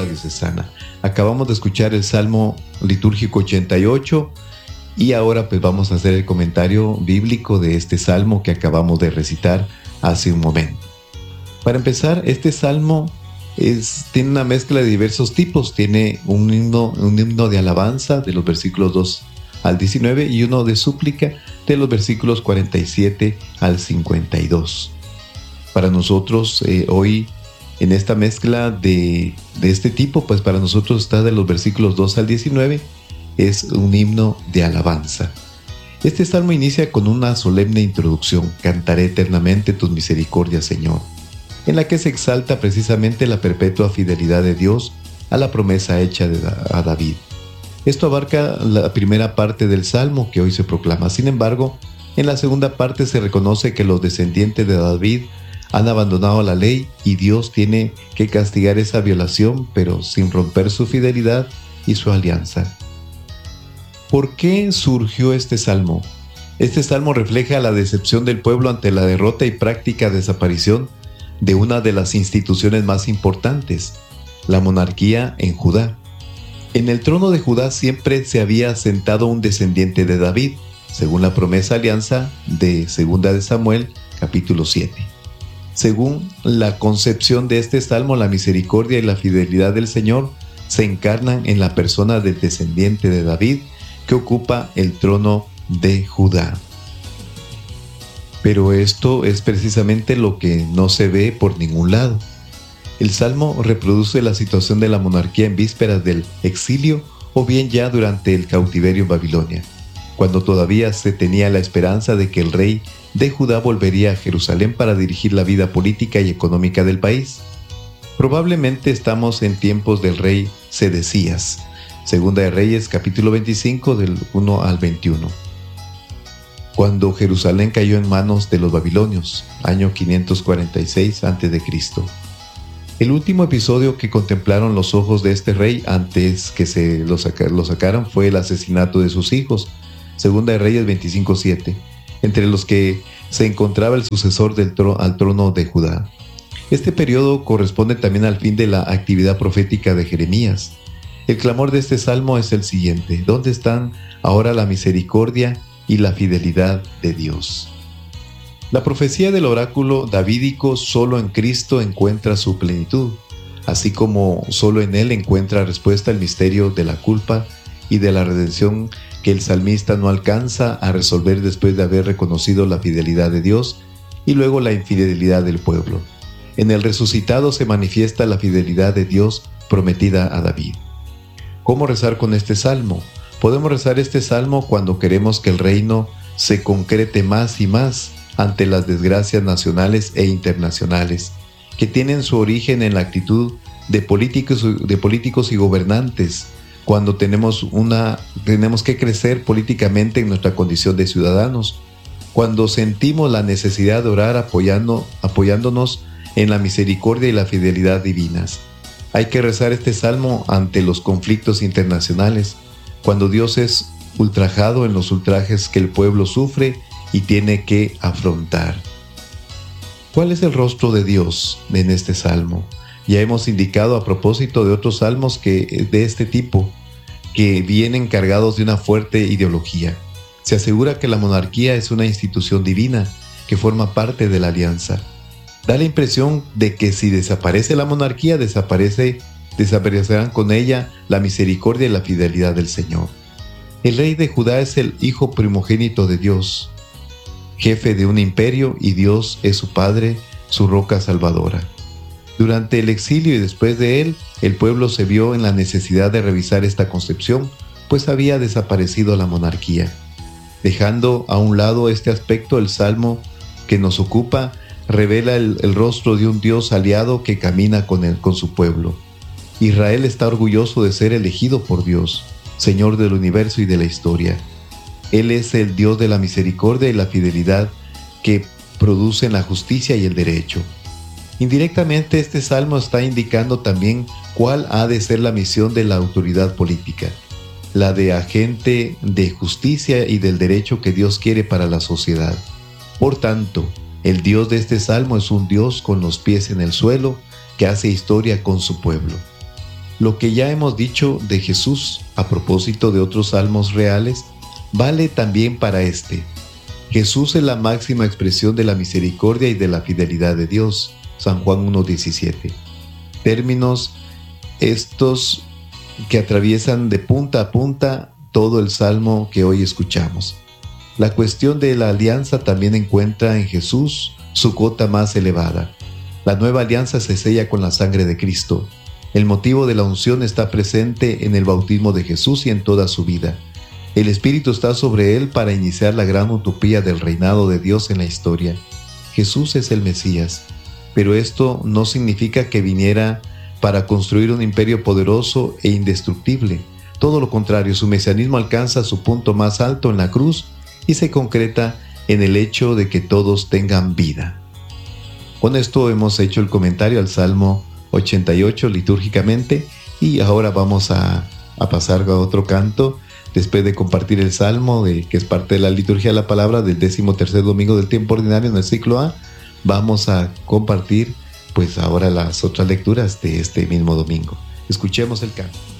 Diocesana. Acabamos de escuchar el Salmo litúrgico 88 y ahora pues vamos a hacer el comentario bíblico de este Salmo que acabamos de recitar hace un momento. Para empezar, este Salmo tiene una mezcla de diversos tipos. Tiene un himno de alabanza de los versículos 2 al 19 y uno de súplica de los versículos 47 al 52. Para nosotros hoy, en esta mezcla de este tipo, pues para nosotros está de los versículos 2 al 19, es un himno de alabanza. Este salmo inicia con una solemne introducción: cantaré eternamente tus misericordias, Señor, en la que se exalta precisamente la perpetua fidelidad de Dios a la promesa hecha a David. Esto abarca la primera parte del salmo que hoy se proclama. Sin embargo, en la segunda parte se reconoce que los descendientes de David han abandonado la ley y Dios tiene que castigar esa violación, pero sin romper su fidelidad y su alianza. ¿Por qué surgió este salmo? Este salmo refleja la decepción del pueblo ante la derrota y práctica desaparición de una de las instituciones más importantes, la monarquía en Judá. En el trono de Judá siempre se había sentado un descendiente de David, según la promesa alianza de 2 de Samuel, capítulo 7. Según la concepción de este salmo, la misericordia y la fidelidad del Señor se encarnan en la persona del descendiente de David que ocupa el trono de Judá. Pero esto es precisamente lo que no se ve por ningún lado. El salmo reproduce la situación de la monarquía en vísperas del exilio o bien ya durante el cautiverio en Babilonia, cuando todavía se tenía la esperanza de que el rey de Judá volvería a Jerusalén para dirigir la vida política y económica del país. Probablemente estamos en tiempos del rey Sedecías, Segunda de Reyes, capítulo 25, del 1 al 21. Cuando Jerusalén cayó en manos de los babilonios, año 546 a.C. El último episodio que contemplaron los ojos de este rey antes que se lo sacaran fue el asesinato de sus hijos, Segunda de Reyes 25:7, entre los que se encontraba el sucesor al trono de Judá. Este periodo corresponde también al fin de la actividad profética de Jeremías. El clamor de este salmo es el siguiente: ¿dónde están ahora la misericordia y la fidelidad de Dios? La profecía del oráculo davídico: solo en Cristo encuentra su plenitud, así como solo en Él encuentra respuesta el misterio de la culpa y de la redención que el salmista no alcanza a resolver después de haber reconocido la fidelidad de Dios y luego la infidelidad del pueblo. En el resucitado se manifiesta la fidelidad de Dios prometida a David. ¿Cómo rezar con este salmo? Podemos rezar este salmo cuando queremos que el reino se concrete más y más ante las desgracias nacionales e internacionales, que tienen su origen en la actitud de políticos y gobernantes, cuando tenemos que crecer políticamente en nuestra condición de ciudadanos, cuando sentimos la necesidad de orar apoyándonos en la misericordia y la fidelidad divinas. Hay que rezar este salmo ante los conflictos internacionales, cuando Dios es ultrajado en los ultrajes que el pueblo sufre y tiene que afrontar. ¿Cuál es el rostro de Dios en este salmo? Ya hemos indicado a propósito de otros salmos de este tipo, que vienen cargados de una fuerte ideología. Se asegura que la monarquía es una institución divina que forma parte de la alianza. Da la impresión de que si desaparece la monarquía, desaparecerán con ella la misericordia y la fidelidad del Señor. El rey de Judá es el hijo primogénito de Dios, jefe de un imperio, y Dios es su padre, su roca salvadora. Durante el exilio y después de él, el pueblo se vio en la necesidad de revisar esta concepción, pues había desaparecido la monarquía. Dejando a un lado este aspecto, el salmo que nos ocupa revela el rostro de un Dios aliado que camina con su pueblo. Israel está orgulloso de ser elegido por Dios, Señor del universo y de la historia. Él es el Dios de la misericordia y la fidelidad que producen la justicia y el derecho. Indirectamente, este salmo está indicando también cuál ha de ser la misión de la autoridad política, la de agente de justicia y del derecho que Dios quiere para la sociedad. Por tanto, el Dios de este salmo es un Dios con los pies en el suelo que hace historia con su pueblo. Lo que ya hemos dicho de Jesús a propósito de otros salmos reales, vale también para este. Jesús es la máxima expresión de la misericordia y de la fidelidad de Dios. San Juan 1:17. Términos estos que atraviesan de punta a punta todo el salmo que hoy escuchamos. La cuestión de la alianza también encuentra en Jesús su cota más elevada. La nueva alianza se sella con la sangre de Cristo. El motivo de la unción está presente en el bautismo de Jesús y en toda su vida. El Espíritu está sobre él para iniciar la gran utopía del reinado de Dios en la historia. Jesús es el Mesías, pero esto no significa que viniera para construir un imperio poderoso e indestructible. Todo lo contrario, su mesianismo alcanza su punto más alto en la cruz y se concreta en el hecho de que todos tengan vida. Con esto hemos hecho el comentario al Salmo 88 litúrgicamente, y ahora vamos a pasar a otro canto después de compartir el Salmo, que es parte de la liturgia de la palabra del 13º domingo del tiempo ordinario en el ciclo A. Vamos a compartir pues ahora las otras lecturas de este mismo domingo. Escuchemos el canto.